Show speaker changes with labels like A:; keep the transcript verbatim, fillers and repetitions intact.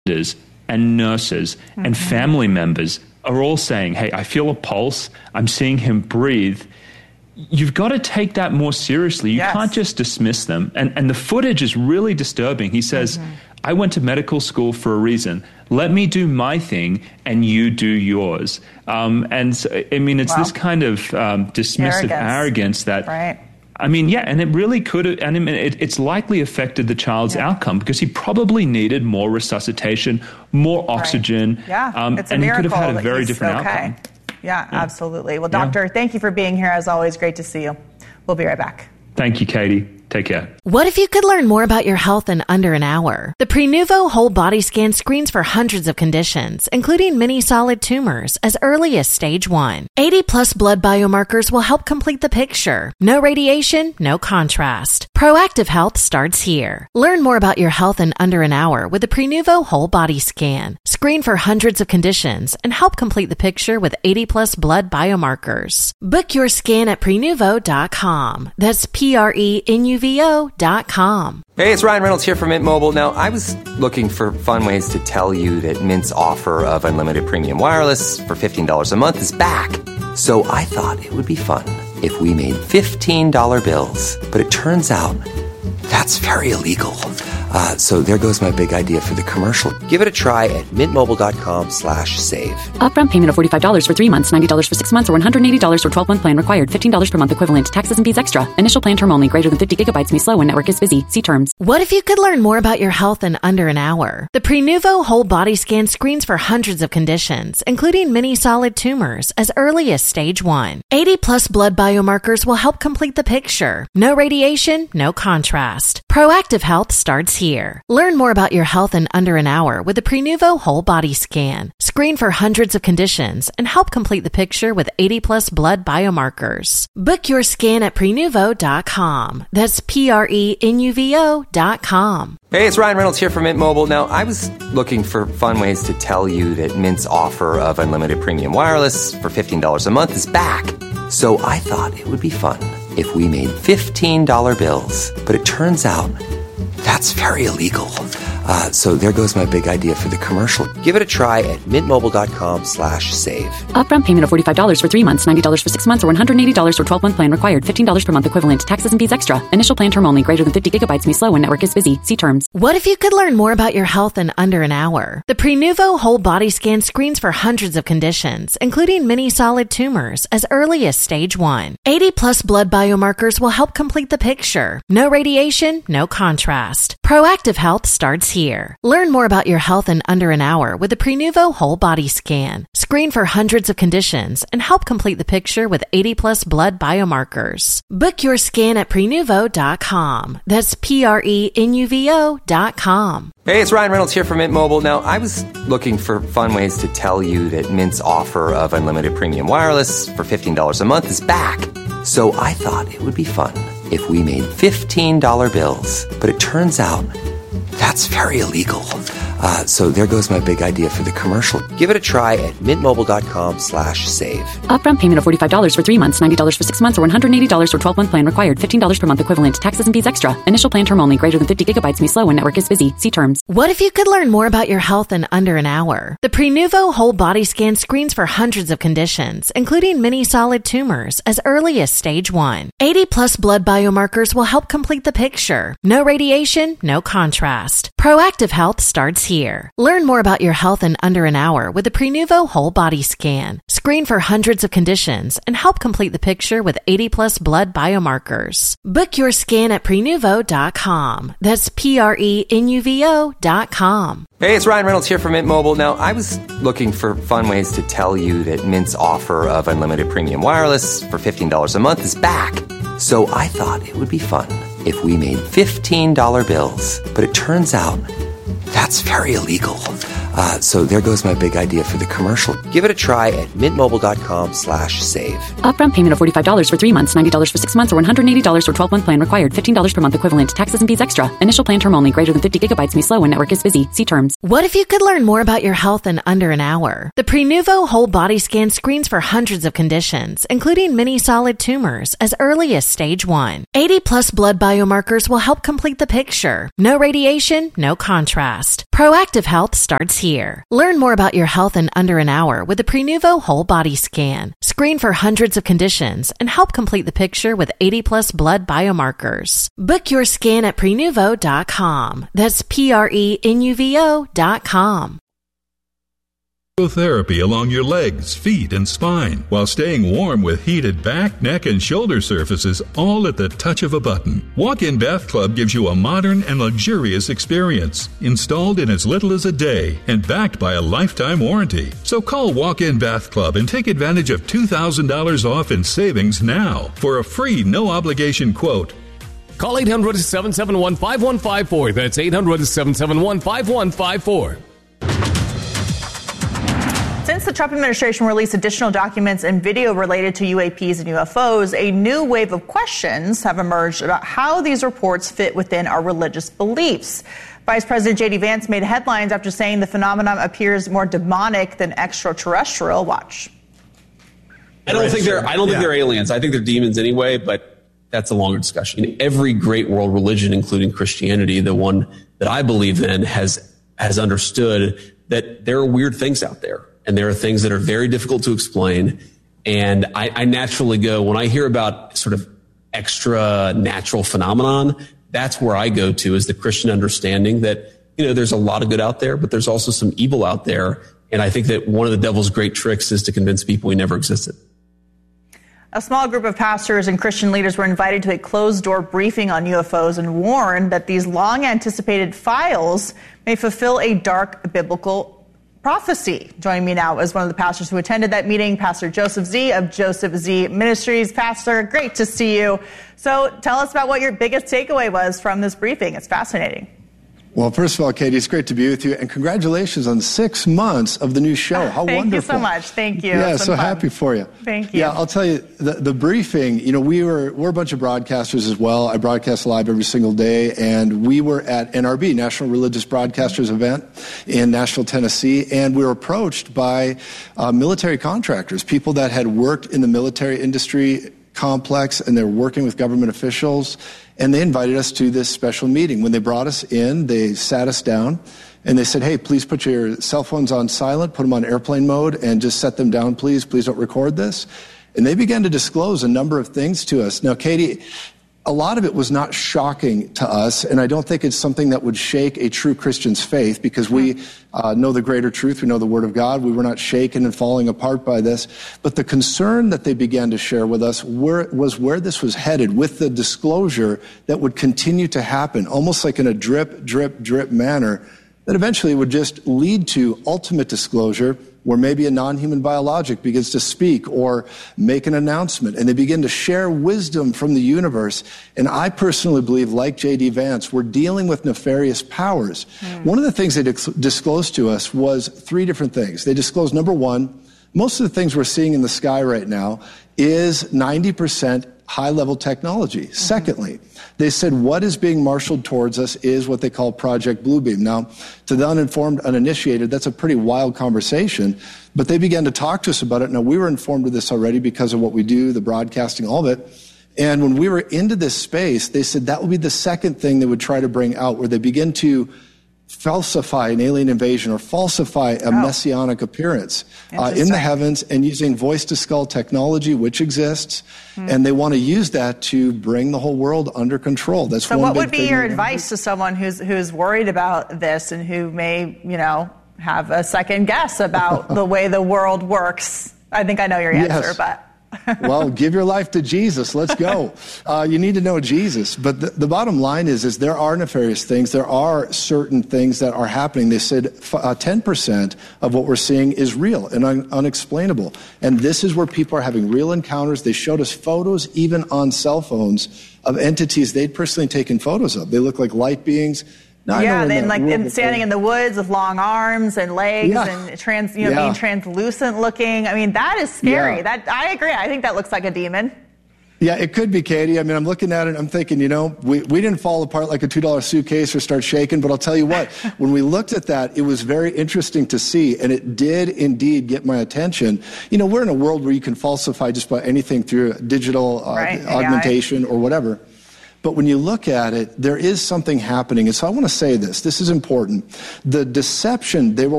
A: and nurses mm-hmm. and family members are all saying, hey, I feel a pulse, I'm seeing him breathe. You've got to take that more seriously. You yes. can't just dismiss them. And and the footage is really disturbing. He says, mm-hmm. I went to medical school for a reason. Let me do my thing and you do yours. Um, and so, I mean, it's wow. this kind of um, dismissive arrogance, arrogance that,
B: right.
A: I mean, yeah, and it really could have, and it, it's likely affected the child's yeah. outcome because he probably needed more resuscitation, more oxygen.
B: Right. Yeah,
A: um,
B: it's a
A: and he
B: miracle
A: could have had a very
B: he's
A: different
B: okay.
A: outcome.
B: Yeah,
A: yeah,
B: absolutely. Well, doctor, yeah. thank you for being here. As always, great to see you. We'll be right back.
A: Thank you, Katie. Take care.
C: What if you could learn more about your health in under an hour? The Prenuvo Whole Body Scan screens for hundreds of conditions, including many solid tumors, as early as stage one. eighty plus blood biomarkers will help complete the picture. No radiation, no contrast. Proactive health starts here. Learn more about your health in under an hour with the Prenuvo Whole Body Scan. Screen for hundreds of conditions and help complete the picture with eighty plus blood biomarkers. Book your scan at prenuvo dot com. That's P R E N U V O dot com.
D: Hey, it's Ryan Reynolds here from Mint Mobile. Now, I was looking for fun ways to tell you that Mint's offer of unlimited premium wireless for fifteen dollars a month is back. So I thought it would be fun if we made fifteen dollar bills. But it turns out that's very illegal. Uh, so there goes my big idea for the commercial. Give it a try at mintmobile.com slash save.
E: Upfront payment of forty-five dollars for three months, ninety dollars for six months, or one hundred eighty dollars for twelve-month plan required. fifteen dollars per month equivalent. Taxes and fees extra. Initial plan term only. Greater than fifty gigabytes may slow when network is busy. See terms.
C: What if you could learn more about your health in under an hour? The Prenuvo Whole Body Scan screens for hundreds of conditions, including many solid tumors, as early as stage one. eighty plus blood biomarkers will help complete the picture. No radiation, no contrast. Proactive health starts here. Learn more about your health in under an hour with the Prenuvo Whole Body Scan. Screen for hundreds of conditions and help complete the picture with eighty plus blood biomarkers. Book your scan at prenuvo dot com. That's P R E N U V O dot com.
D: Hey, it's Ryan Reynolds here from Mint Mobile. Now, I was looking for fun ways to tell you that Mint's offer of unlimited premium wireless for fifteen dollars a month is back. So I thought it would be fun if we made fifteen dollar bills. But it turns out that's very illegal. Uh, so there goes my big idea for the commercial. Give it a try at mintmobile.com slash save.
E: Upfront payment of forty-five dollars for three months, ninety dollars for six months, or one hundred eighty dollars for twelve-month plan required. fifteen dollars per month equivalent. Taxes and fees extra. Initial plan term only. Greater than fifty gigabytes may slow when network is busy. See terms.
C: What if you could learn more about your health in under an hour? The Prenuvo Whole Body Scan screens for hundreds of conditions, including many solid tumors, as early as stage one. eighty plus blood biomarkers will help complete the picture. No radiation, no contrast. Proactive health starts here. Learn more about your health in under an hour with the Prenuvo Whole Body Scan. Screen for hundreds of conditions and help complete the picture with eighty plus blood biomarkers. Book your scan at prenuvo dot com. That's P R E N U V O dot com.
D: Hey, it's Ryan Reynolds here from Mint Mobile. Now, I was looking for fun ways to tell you that Mint's offer of unlimited premium wireless for fifteen dollars a month is back. So I thought it would be fun if we made fifteen dollar bills. But it turns out that's very illegal. Uh, so there goes my big idea for the commercial. Give it a try at mintmobile.com slash save.
E: Upfront payment of forty-five dollars for three months, ninety dollars for six months, or one hundred eighty dollars for twelve-month plan required. fifteen dollars per month equivalent. Taxes and fees extra. Initial plan term only. Greater than fifty gigabytes may slow when network is busy. See terms.
C: What if you could learn more about your health in under an hour? The Prenuvo Whole Body Scan screens for hundreds of conditions, including many solid tumors, as early as stage one. eighty plus blood biomarkers will help complete the picture. No radiation, no contrast. Proactive health starts here. Learn more about your health in under an hour with the Prenuvo Whole Body Scan. Screen for hundreds of conditions and help complete the picture with eighty plus blood biomarkers. Book your scan at prenuvo dot com. That's P R E N U V O dot com.
D: Hey, it's Ryan Reynolds here from Mint Mobile. Now, I was looking for fun ways to tell you that Mint's offer of unlimited premium wireless for fifteen dollars a month is back. So I thought it would be fun if we made fifteen dollar bills. But it turns out that's very illegal. Uh, so there goes my big idea for the commercial. Give it a try at mintmobile.com slash save.
E: Upfront payment of forty-five dollars for three months, ninety dollars for six months, or one hundred eighty dollars for twelve-month plan required. fifteen dollars per month equivalent. Taxes and fees extra. Initial plan term only. Greater than fifty gigabytes may slow when network is busy. See terms.
C: What if you could learn more about your health in under an hour? The Prenuvo Whole Body Scan screens for hundreds of conditions, including many solid tumors, as early as stage one. eighty plus blood biomarkers will help complete the picture. No radiation, no contrast. fast. Proactive Health starts here. Learn more about your health in under an hour with the Prenuvo Whole Body Scan. Screen for hundreds of conditions and help complete the picture with eighty plus blood biomarkers. Book your scan at prenuvo dot com. That's P R E N U V O dot com.
F: Therapy along your legs, feet, and spine while staying warm with heated back, neck, and shoulder surfaces, all at the touch of a button. Walk-in Bath Club gives you a modern and luxurious experience, installed in as little as a day and backed by a lifetime warranty. So call Walk-in Bath Club and take advantage of two thousand dollars off in savings now for a free no-obligation quote.
G: Call eight hundred, seven seven one, five one five four. That's eight hundred, seven seven one, five one five four.
B: Since the Trump administration released additional documents and video related to U A Ps and U F Os, a new wave of questions have emerged about how these reports fit within our religious beliefs. Vice President J D Vance made headlines after saying the phenomenon appears more demonic than extraterrestrial. Watch.
H: I don't think they're I don't think yeah. they're aliens. I think they're demons anyway, but that's a longer discussion. In every great world religion, including Christianity, the one that I believe in, has has understood that there are weird things out there. And there are things that are very difficult to explain. And I, I naturally go, when I hear about sort of extra natural phenomenon, that's where I go to, is the Christian understanding that, you know, there's a lot of good out there, but there's also some evil out there. And I think that one of the devil's great tricks is to convince people he never existed.
B: A small group of pastors and Christian leaders were invited to a closed-door briefing on U F Os and warned that these long-anticipated files may fulfill a dark biblical prophecy. Joining me now is one of the pastors who attended that meeting, Pastor Joseph Z of Joseph Z Ministries. Pastor, great to see you. So tell us about what your biggest takeaway was from this briefing. It's fascinating.
I: Well, first of all, Katie, it's great to be with you, and congratulations on six months of the new show. How
B: Thank
I: wonderful.
B: Thank you so much. Thank you.
I: Yeah, so fun. Happy for you.
B: Thank you.
I: Yeah, I'll tell you, the, the briefing, you know, we were, we're a bunch of broadcasters as well. I broadcast live every single day, and we were at N R B, National Religious Broadcasters event in Nashville, Tennessee, and we were approached by uh, military contractors, people that had worked in the military industry complex, and they're working with government officials, and they invited us to this special meeting. When they brought us in, they sat us down, and they said, hey, please put your cell phones on silent, put them on airplane mode, and just set them down, please. Please don't record this. And they began to disclose a number of things to us. Now, Katie, a lot of it was not shocking to us, and I don't think it's something that would shake a true Christian's faith, because we uh, know the greater truth, we know the Word of God, we were not shaken and falling apart by this. But the concern that they began to share with us were, was where this was headed, with the disclosure that would continue to happen, almost like in a drip, drip, drip manner, that eventually would just lead to ultimate disclosure, where maybe a non-human biologic begins to speak or make an announcement, and they begin to share wisdom from the universe. And I personally believe, like J D Vance, we're dealing with nefarious powers. Mm. One of the things they dis- disclosed to us was three different things. They disclosed, number one, most of the things we're seeing in the sky right now is ninety percent high-level technology. Mm-hmm. Secondly, they said what is being marshaled towards us is what they call Project Bluebeam. Now, to the uninformed, uninitiated, that's a pretty wild conversation, but they began to talk to us about it. Now, we were informed of this already because of what we do, the broadcasting, all of it. And when we were into this space, they said that would be the second thing they would try to bring out, where they begin to falsify an alien invasion or falsify a oh. messianic appearance uh, in the heavens, and using voice-to-skull technology, which exists, hmm. and they want to use that to bring the whole world under control. That's
B: so
I: one
B: what
I: big
B: would be
I: thing
B: your advice to someone who's who's worried about this and who may, you know, have a second guess about the way the world works? I think I know your answer,
I: yes.
B: but...
I: Well, give your life to Jesus. Let's go. Uh, you need to know Jesus. But the, the bottom line is, is there are nefarious things. There are certain things that are happening. They said uh, ten percent of what we're seeing is real and un- unexplainable. And this is where people are having real encounters. They showed us photos, even on cell phones, of entities they'd personally taken photos of. They look like light beings. Now,
B: yeah, then like in, standing in the woods with long arms and legs yeah. and trans, you know, yeah. being translucent looking. I mean, that is scary. Yeah. That I agree. I think that looks like a demon.
I: Yeah, it could be, Katie. I mean, I'm looking at it, I'm thinking, you know, we, we didn't fall apart like a two dollar suitcase or start shaking, but I'll tell you what, when we looked at that, it was very interesting to see, and it did indeed get my attention. You know, we're in a world where you can falsify just about anything through digital uh, right, augmentation or whatever. But when you look at it, there is something happening. And so I want to say this. This is important. The deception they were